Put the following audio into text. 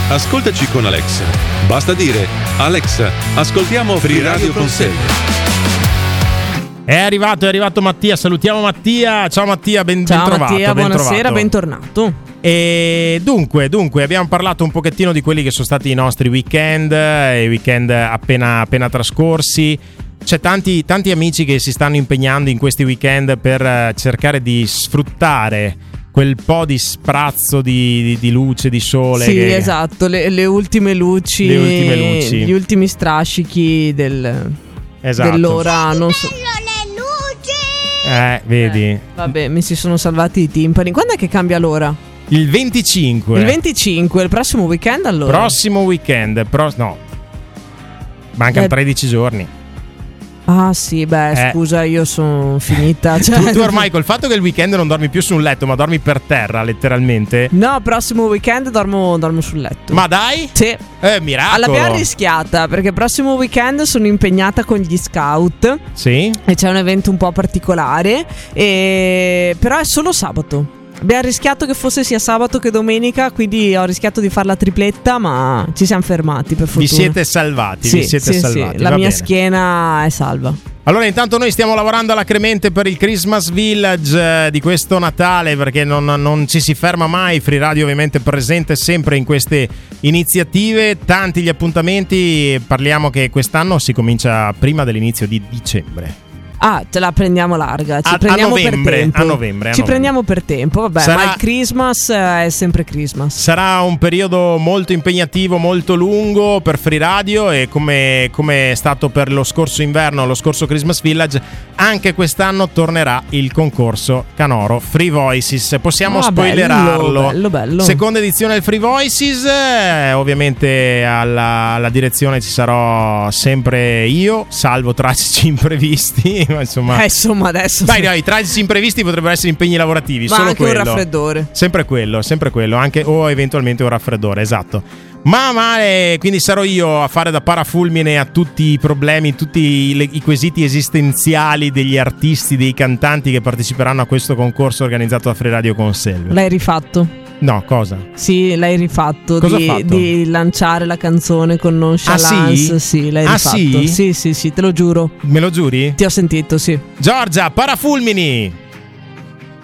Ascoltaci con Alexa. Basta dire: Alexa, ascoltiamo Free Radio Conselve. È arrivato Mattia, salutiamo Mattia. Ciao Mattia, ben trovato. Ciao Mattia, buonasera, bentornato. E dunque abbiamo parlato un pochettino di quelli che sono stati i nostri weekend, i weekend appena trascorsi. C'è tanti amici che si stanno impegnando in questi weekend per cercare di sfruttare quel po' di sprazzo di luce, di sole. Sì, esatto, le ultime luci, gli ultimi strascichi dell'ora, non so. Vedi. Vabbè, mi si sono salvati i timpani. Quando è che cambia l'ora? Il 25. Il 25, il prossimo weekend allora? Prossimo weekend, no. Mancano 13 giorni. Ah sì, scusa, io sono finita. Cioè... tu ormai col fatto che il weekend non dormi più su un letto, ma dormi per terra, letteralmente. No, prossimo weekend dormo sul letto. Ma dai? Sì. Miracolo. L'abbiamo rischiata, perché prossimo weekend sono impegnata con gli scout. Sì. E c'è un evento un po' particolare, però è solo sabato. Abbiamo rischiato che fosse sia sabato che domenica, quindi ho rischiato di fare la tripletta, ma ci siamo fermati per fortuna. Vi siete salvati, sì, salvati. La mia schiena è salva. Allora intanto noi stiamo lavorando alacremente per il Christmas Village di questo Natale, perché non ci si ferma mai. Free Radio ovviamente presente sempre in queste iniziative, tanti gli appuntamenti. Parliamo che quest'anno si comincia prima dell'inizio di dicembre. Ah, ce la prendiamo larga. Ci prendiamo a novembre, per tempo. A novembre. Ci prendiamo per tempo. Vabbè, ma il Christmas è sempre Christmas. Sarà un periodo molto impegnativo, molto lungo per Free Radio, e come è stato per lo scorso inverno, lo scorso Christmas Village, anche quest'anno tornerà il concorso Canoro Free Voices. Possiamo spoilerarlo. Bello. Seconda edizione del Free Voices. Ovviamente alla direzione ci sarò sempre io, salvo tragici imprevisti. Insomma adesso dai, i tragici imprevisti potrebbero essere impegni lavorativi, ma solo anche quello. Un raffreddore, sempre quello, anche, o eventualmente un raffreddore, esatto. Ma quindi sarò io a fare da parafulmine a tutti i problemi, tutti i quesiti esistenziali degli artisti, dei cantanti che parteciperanno a questo concorso organizzato da Free Radio Conselve. L'hai rifatto? No, cosa? Sì, l'hai rifatto. Cosa ho fatto? Di lanciare la canzone con Nonchalance. Sì, l'hai rifatto. Sì, te lo giuro. Me lo giuri? Ti ho sentito, sì. Giorgia, parafulmini!